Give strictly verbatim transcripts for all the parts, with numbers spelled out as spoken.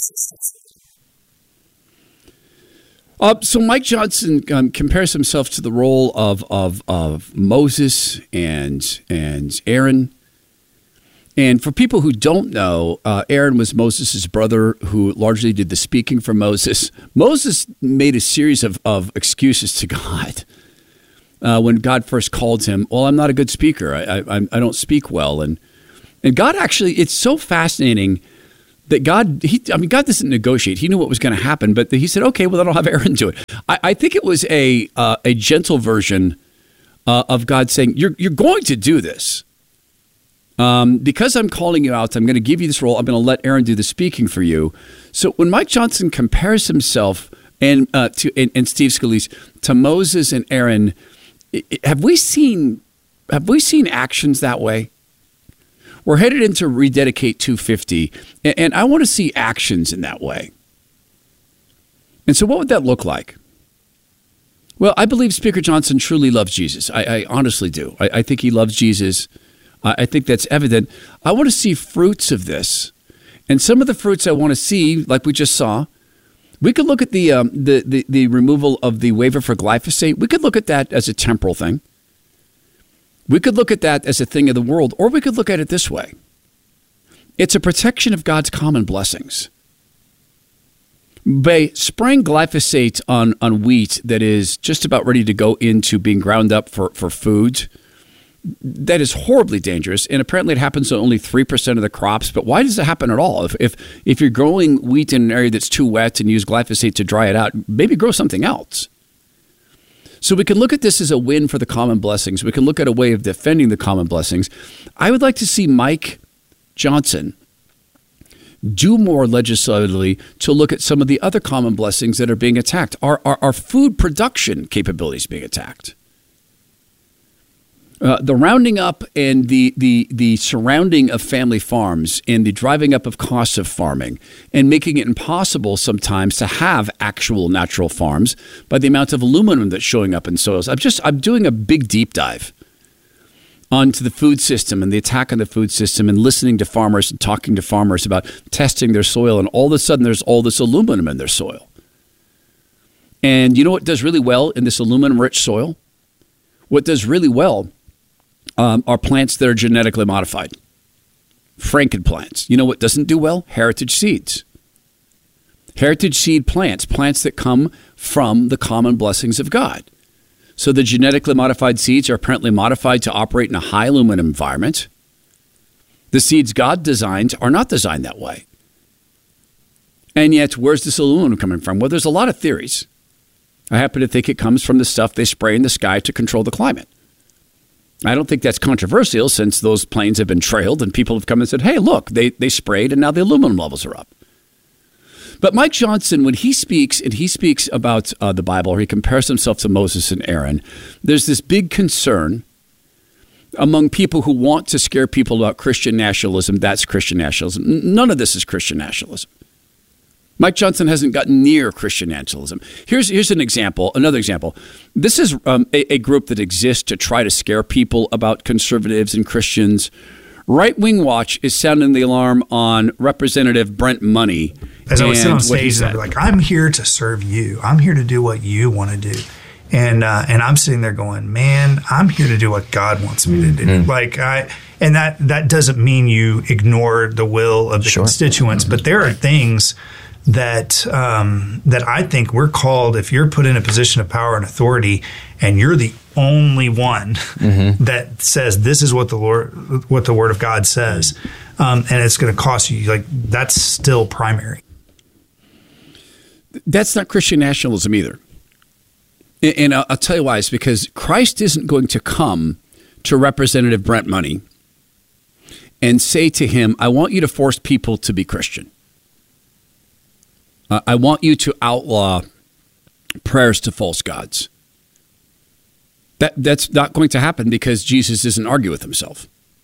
Uh, so Mike Johnson um, compares himself to the role of of, of Moses and and Aaron. And for people who don't know, uh, Aaron was Moses' brother who largely did the speaking for Moses. Moses made a series of, of excuses to God uh, when God first called him. Well, I'm not a good speaker. I, I I don't speak well. And and God actually, it's so fascinating that God, he, I mean, God doesn't negotiate. He knew what was going to happen, but he said, okay, well, then I'll have Aaron do it. I, I think it was a uh, a gentle version uh, of God saying, you're you're going to do this. Um, because I'm calling you out, I'm going to give you this role. I'm going to let Aaron do the speaking for you. So when Mike Johnson compares himself and uh, to and, and Steve Scalise to Moses and Aaron, have we seen have we seen actions that way? We're headed into Rededicate two fifty, and, and I want to see actions in that way. And so what would that look like? Well, I believe Speaker Johnson truly loves Jesus. I, I honestly do. I, I think he loves Jesus. I, I think that's evident. I want to see fruits of this. And some of the fruits I want to see, like we just saw, we could look at the, um, the, the, the removal of the waiver for glyphosate. We could look at that as a temporal thing. We could look at that as a thing of the world, or we could look at it this way. It's a protection of God's common blessings. By spraying glyphosate on, on wheat that is just about ready to go into being ground up for, for food, that is horribly dangerous. And apparently it happens on only three percent of the crops. But why does it happen at all? If, if, if you're growing wheat in an area that's too wet and use glyphosate to dry it out, maybe grow something else. So we can look at this as a win for the common blessings. We can look at a way of defending the common blessings. I would like to see Mike Johnson do more legislatively to look at some of the other common blessings that are being attacked. Our, our, our food production capabilities being attacked. Uh, the rounding up and the, the the surrounding of family farms and the driving up of costs of farming and making it impossible sometimes to have actual natural farms by the amount of aluminum that's showing up in soils. I'm just I'm doing a big deep dive onto the food system and the attack on the food system and listening to farmers and talking to farmers about testing their soil, and all of a sudden there's all this aluminum in their soil. And you know what does really well in this aluminum-rich soil? What does really well Um, are plants that are genetically modified. Franken plants. You know what doesn't do well? Heritage seeds. Heritage seed plants, plants that come from the common blessings of God. So the genetically modified seeds are apparently modified to operate in a high aluminum environment. The seeds God designed are not designed that way. And yet, where's this aluminum coming from? Well, there's a lot of theories. I happen to think it comes from the stuff they spray in the sky to control the climate. I don't think that's controversial, since those planes have been trailed and people have come and said, hey, look, they, they sprayed and now the aluminum levels are up. But Mike Johnson, when he speaks and he speaks about uh, the Bible, or he compares himself to Moses and Aaron, there's this big concern among people who want to scare people about Christian nationalism. That's Christian nationalism. None of this is Christian nationalism. Mike Johnson hasn't gotten near Christian nationalism. Here's here's an example, another example. This is um, a, a group that exists to try to scare people about conservatives and Christians. Right Wing Watch is sounding the alarm on Representative Brent Money. As I was sitting on stage, I'd be like, I'm here to serve you. I'm here to do what you want to do. And uh, and I'm sitting there going, man, I'm here to do what God wants me to do. Mm-hmm. Like I, and that that doesn't mean you ignore the will of the sure. constituents, mm-hmm. but there are things that um, that I think we're called, if you're put in a position of power and authority and you're the only one mm-hmm. that says this is what the Lord, what the Word of God says, um, and it's going to cost you, like that's still primary. That's not Christian nationalism either. And I'll tell you why. It's because Christ isn't going to come to Representative Brent Money and say to him, I want you to force people to be Christian. Uh, I want you to outlaw prayers to false gods. That That's not going to happen, because Jesus doesn't argue with himself.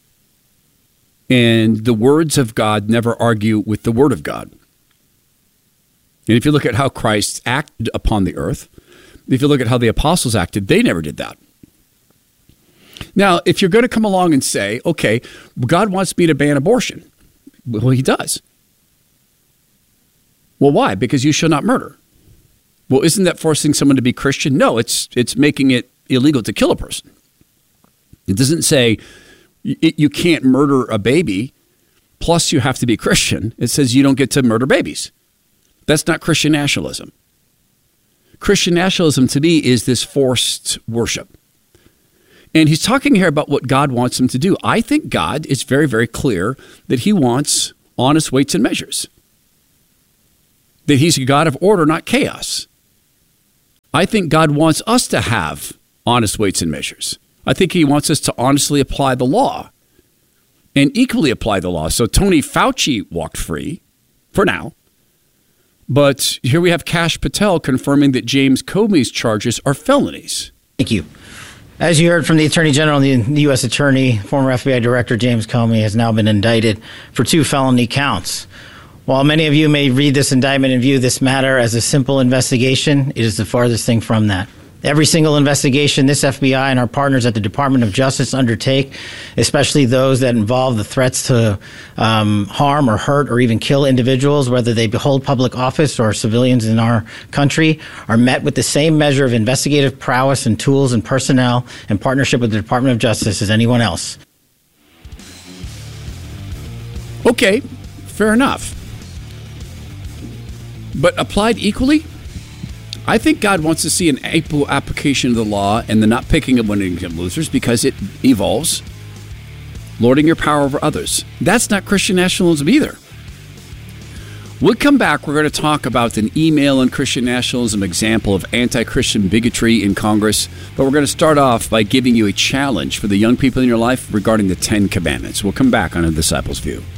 And the words of God never argue with the Word of God. And if you look at how Christ acted upon the earth, if you look at how the apostles acted, they never did that. Now, if you're going to come along and say, okay, God wants me to ban abortion. Well, he does. Well, why? Because you shall not murder. Well, isn't that forcing someone to be Christian? No, it's it's making it illegal to kill a person. It doesn't say it, you can't murder a baby, plus you have to be Christian. It says you don't get to murder babies. That's not Christian nationalism. Christian nationalism to me is this forced worship. And he's talking here about what God wants him to do. I think God is very, very clear that he wants honest weights and measures. That he's a God of order, not chaos. I think God wants us to have honest weights and measures. I think he wants us to honestly apply the law and equally apply the law. So Tony Fauci walked free for now. But here we have Kash Patel confirming that James Comey's charges are felonies. Thank you. As you heard from the Attorney General, the U S Attorney, former F B I Director James Comey has now been indicted for two felony counts. While many of you may read this indictment and view this matter as a simple investigation, it is the farthest thing from that. Every single investigation this F B I and our partners at the Department of Justice undertake, especially those that involve the threats to um, harm or hurt or even kill individuals, whether they hold public office or civilians in our country, are met with the same measure of investigative prowess and tools and personnel in partnership with the Department of Justice as anyone else. Okay, fair enough. But applied equally? I think God wants to see an equal application of the law and the not picking of winners and losers because it evolves, lording your power over others. That's not Christian nationalism either. We'll come back. We're going to talk about an email and Christian nationalism example of anti-Christian bigotry in Congress. But we're going to start off by giving you a challenge for the young people in your life regarding the Ten Commandments. We'll come back on A Disciple's View.